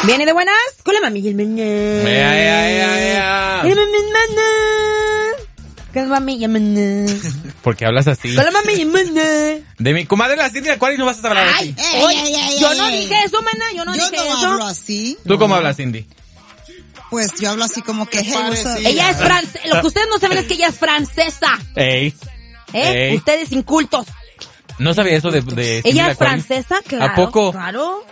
¿Viene de buenas? Con la mami y el maná. Con la mami y el maná. ¿Por qué hablas así? Con la mami y el maná. De mi comadre la Cindy, ¿cuál no vas a hablar así? Yo no dije eso, maná, yo no dije eso. Yo no hablo así. ¿Tú cómo hablas, Cindy? Pues yo hablo así como que... Ella es francesa. Lo que ustedes no saben es que ella es francesa. Ey. Ustedes incultos. No sabía eso de ella es francesa, claro. ¿A poco? Claro.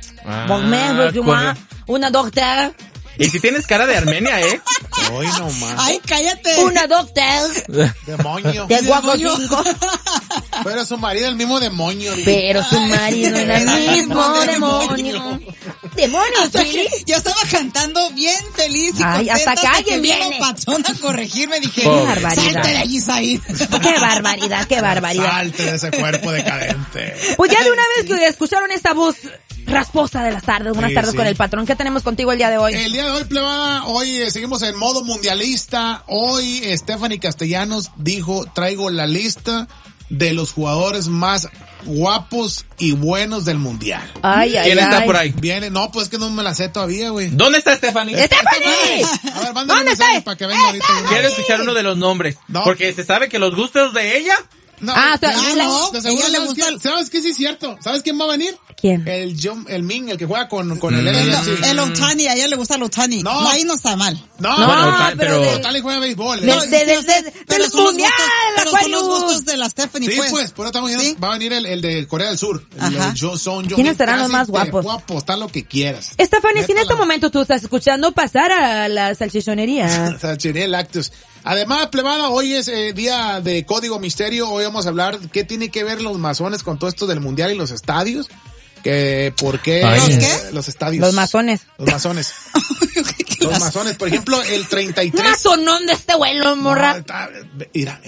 Ah, una doctora. Y si tienes cara de Armenia, Hoy nomás. Ay, cállate. Una doctora. Demonio. De Guapo 5. Pero su marido es el mismo demonio. Pero su marido era el mismo demonio. Demonio, Chili. Yo estaba cantando bien feliz y ay, hasta que alguien vino viene. Patrón a corregirme, dije, qué barbaridad. Salte de allí, Said. Qué barbaridad, qué barbaridad. Salte de ese cuerpo decadente. Pues ya de una vez que escucharon esta voz rasposa de las tardes, buenas tardes con el patrón. ¿Qué tenemos contigo el día de hoy? El día de hoy, plebada, hoy seguimos en modo mundialista. Hoy Stephanie Castellanos dijo, traigo la lista de los jugadores más guapos y buenos del mundial. ¿Quién está por ahí? Viene, no, pues que no me la sé todavía, güey. ¿Dónde está Stephanie? ¡Stephanie! A ver, mándale un mensaje para que venga ahorita. Quiero escuchar uno de los nombres. No. Porque se sabe que los gustos de ella... No, no, de seguro ella le gusta. ¿Sabes qué? Sí es cierto. ¿Sabes quién va a venir? ¿Quién? El Ming, el que juega con el LFC. El Otani, a ella le gusta el Otani. No. Ahí no está mal. No, pero Otani juega béisbol. Del son los mundial, gustos, pero son los Aquarius. gustos de la Stephanie, Sí, pues. por eso estamos viendo, ¿Sí? va a venir el de Corea del Sur. Ajá. ¿Quiénes serán los más guapos? Guapos, está lo que quieras. Stephanie, si en este momento tú estás escuchando, pasar a la salchichonería. Salchichería Lácteos. Además, plebada, hoy es día de Código Misterio. Hoy vamos a hablar qué tiene que ver los masones con todo esto del mundial y los estadios. Que por qué ¿Los qué? Los estadios. Los masones. Los masones. Los masones, por ejemplo, el 33. Masonón de este vuelo, morra. Mira.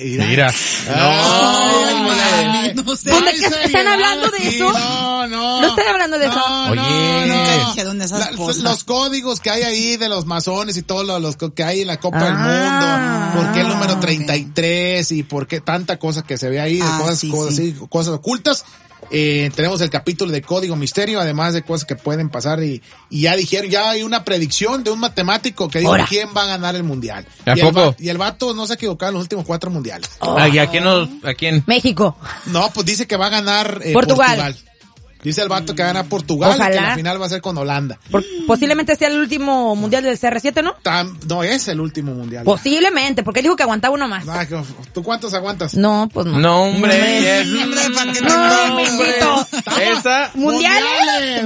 No sé. ¿Dónde que están hablando de eso? No. ¿No están hablando de eso? Oye. Nunca dijeron esas cosas. Los códigos que hay ahí de los masones y todos los que hay en la Copa del Mundo. ¿Por qué el número 33? Y por qué tanta cosa que se ve ahí, de cosas ocultas. Tenemos el capítulo de Código Misterio, además de cosas que pueden pasar y ya dijeron, ya hay una predicción de un matemático que dijo quién va a ganar el mundial. ¿A poco? Y el vato no se ha equivocado en los últimos 4 mundiales. ¿Y a quién? México. No, pues dice que va a ganar Portugal. Dice el vato que va a ganar Portugal. Ojalá. Y que la final va a ser con Holanda. Posiblemente sea el último mundial del CR7, ¿no? No es el último mundial. Posiblemente, porque él dijo que aguantaba uno más. ¿Tú cuántos aguantas? No, pues no. No, hombre. No, mijito. Esa. Mundiales.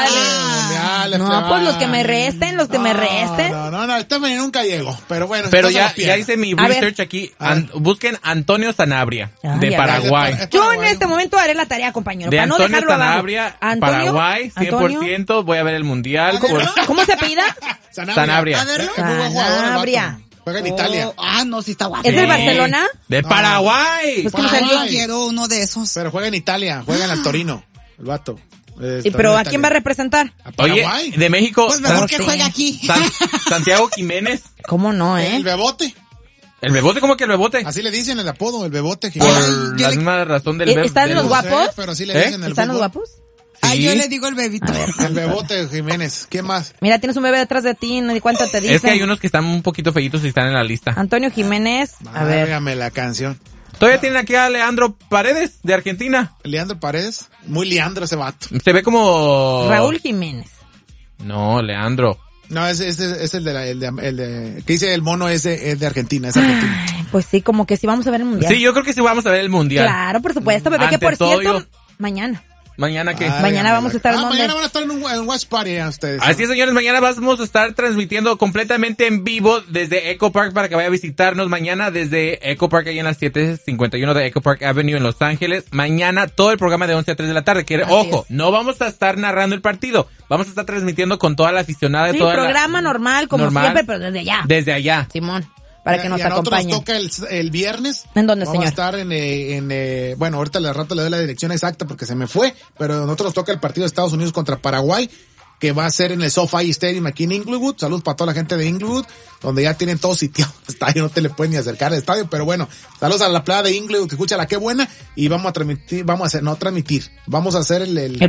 No, pues los que me resten. No, este nunca llegó. Pero bueno. Pero entonces ya hice mi research aquí. Busquen Antonio Sanabria, de Paraguay. Yo en este momento haré la tarea, compañero. De para no Antonio dejarlo Sanabria, Paraguay, 100%. Voy a ver el mundial. ¿Cómo se apellida? Sanabria. A verlo. Sanabria. Juega en Italia. No, sí está guapo. ¿Es del Barcelona? De Paraguay. Pues Yo quiero uno de esos. Pero juega en Italia, juega en el Torino, el vato. ¿Pero a quién va a representar? ¿A Paraguay? Oye, de México. Pues mejor que juegue aquí. Santiago Jiménez. ¿Cómo no, El Bebote. ¿El Bebote? ¿Cómo que el Bebote? Así le dicen el apodo, el Bebote. Por la misma razón del Bebote. ¿Están los guapos? Pero así le dicen el ¿Están los fútbol. guapos? Yo le digo el bebito. El Bebote Jiménez. ¿Qué más? Mira, tienes un bebé detrás de ti, no di cuánto te dicen. Es que hay unos que están un poquito feitos y están en la lista. Antonio Jiménez, a ver. Dígame la canción. Todavía tienen aquí a Leandro Paredes, de Argentina. Leandro Paredes. Muy Leandro ese vato. Se ve como... Raúl Jiménez. No, Leandro. No, es el de que dice el mono es de Argentina, es argentino. Ay, pues sí, como que sí vamos a ver el mundial. Sí, yo creo que sí vamos a ver el mundial. Claro, por supuesto, bebé, que Ante por todo, cierto, mañana. ¿Mañana qué? Mañana vamos a estar en donde. Mañana van a estar en un watch party a ustedes. Así es, señores, mañana vamos a estar transmitiendo completamente en vivo desde Echo Park para que vaya a visitarnos mañana desde Echo Park, ahí en las 751 de Echo Park Avenue en Los Ángeles. Mañana todo el programa de 11 a 3 de la tarde. Ojo, no vamos a estar narrando el partido, vamos a estar transmitiendo con toda la aficionada de Sí, toda programa normal, como siempre, pero desde allá. Desde allá. Simón, para que nos acompañen. Nos toca el viernes. ¿En dónde, vamos señor? Vamos a estar bueno, ahorita al rato le doy la dirección exacta porque se me fue, pero a nosotros nos toca el partido de Estados Unidos contra Paraguay, que va a ser en el SoFi Stadium aquí en Inglewood. Saludos para toda la gente de Inglewood, donde ya tienen todo sitiado. Estadio, no te le pueden ni acercar al estadio, pero bueno, saludos a la playa de Inglewood, que escucha la qué buena, y vamos a hacer el